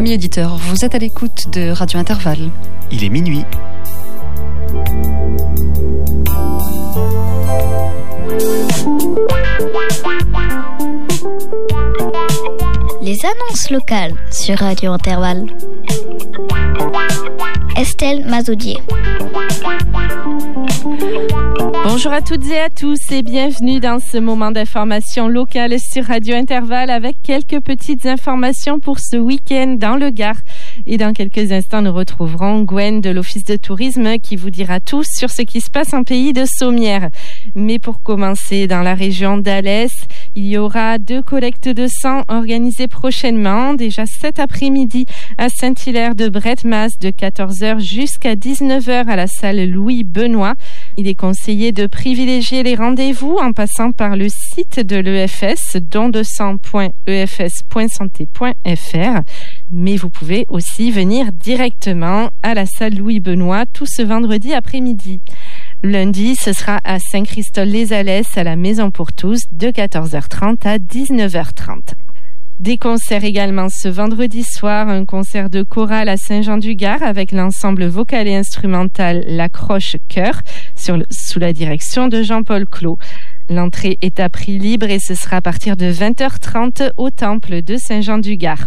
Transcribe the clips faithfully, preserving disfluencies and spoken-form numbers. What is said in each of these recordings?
Amis auditeurs, vous êtes à l'écoute de Radio Intervalle. Il est minuit. Les annonces locales sur Radio Intervalle. Estelle Mazoudier. Bonjour à toutes et à tous et bienvenue dans ce moment d'information locale sur Radio Intervalle avec quelques petites informations pour ce week-end dans le Gard. Et dans quelques instants, nous retrouverons Gwen de l'Office de tourisme qui vous dira tout sur ce qui se passe en pays de Sommières. Mais pour commencer, dans la région d'Alès, il y aura deux collectes de sang organisées prochainement, déjà cet après-midi à Saint-Hilaire de Bretmas de quatorze heures jusqu'à dix-neuf heures à la salle Louis-Benoît. Il est conseillé de privilégier les rendez-vous en passant par le site de l'E F S, don de sang point e f s point santé point f r. Mais vous pouvez aussi venir directement à la salle Louis-Benoît tout ce vendredi après-midi. Lundi, ce sera à Saint-Christol-les-Alès à la Maison pour tous de quatorze heures trente à dix-neuf heures trente. Des concerts également ce vendredi soir, un concert de chorale à Saint-Jean-du-Gard avec l'ensemble vocal et instrumental La Croche Chœur sur le, sous la direction de Jean-Paul Clos. L'entrée est à prix libre et ce sera à partir de vingt heures trente au temple de Saint-Jean-du-Gard.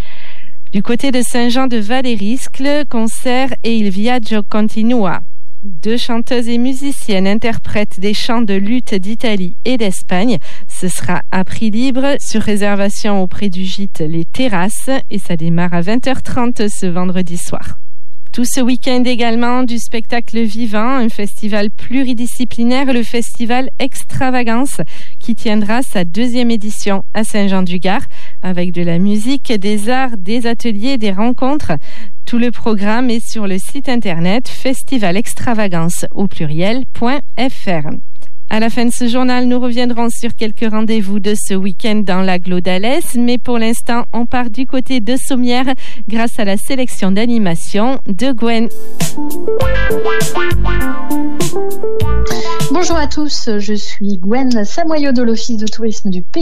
Du côté de Saint-Jean-de-Valeriscle, concert Et il viaggio continua. Deux chanteuses et musiciennes interprètent des chants de luth d'Italie et d'Espagne. Ce sera à prix libre sur réservation auprès du gîte Les Terrasses et ça démarre à vingt heures trente ce vendredi soir. Tout ce week-end également, du spectacle vivant, un festival pluridisciplinaire, le festival Extravagance, qui tiendra sa deuxième édition à Saint-Jean-du-Gard, avec de la musique, des arts, des ateliers, des rencontres. Tout le programme est sur le site internet festivalextravagance au pluriel point f r. À la fin de ce journal, nous reviendrons sur quelques rendez-vous de ce week-end dans l'agglo d'Alès, mais pour l'instant, on part du côté de Sommières grâce à la sélection d'animation de Gwen. Bonjour à tous, je suis Gwen Samoyau de l'Office de tourisme du Pays